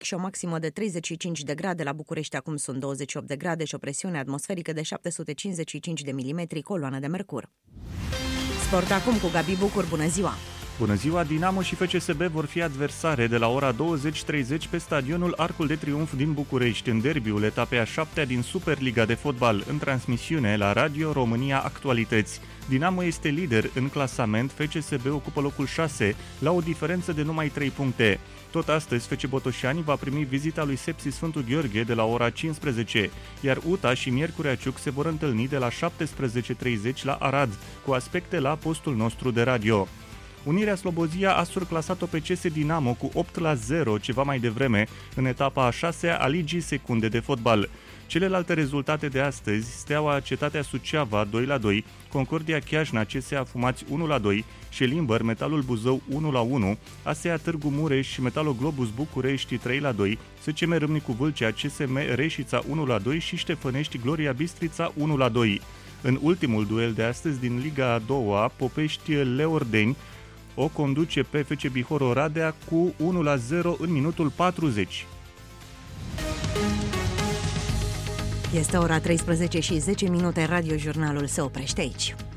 și o maximă de 35 de grade. La București acum sunt 28 de grade și o presiune atmosferică de 755 de milimetri, coloană de mercur. Sport acum cu Gabi Bucur, bună ziua! Bună ziua! Dinamo și FCSB vor fi adversare de la ora 20:30 pe stadionul Arcul de Triunf din București, în derbiul etapei a 7-a din Superliga de fotbal, în transmisiune la Radio România Actualități. Dinamo este lider în clasament, FCSB ocupă locul 6, la o diferență de numai 3 puncte. Tot astăzi, FC Botoșani va primi vizita lui Sepsi Sfântul Gheorghe de la ora 15, iar UTA și Miercurea Ciuc se vor întâlni de la 17:30 la Arad, cu aspecte la postul nostru de radio. Unirea Slobozia a surclasat-o pe CS Dinamo cu 8-0 ceva mai devreme, în etapa a 6-a a Ligii Secunde de fotbal. Celelalte rezultate de astăzi: Steaua Cetatea Suceava 2-2, Concordia Chiajna CS Afumați 1-2, Șelimbăr Metalul Buzău 1-1, ASEA Târgu Mureș și Metaloglobus București 3-2, SCM Râmnicu Vâlcea CSM Reșița 1-2 și Ștefănești Gloria Bistrița 1-2. În ultimul duel de astăzi din Liga a doua, Popești Leordeni o conduce pe FC Bihor Oradea cu 1-0 în minutul 40. Este ora 13:10, Radio Jurnalul se oprește aici.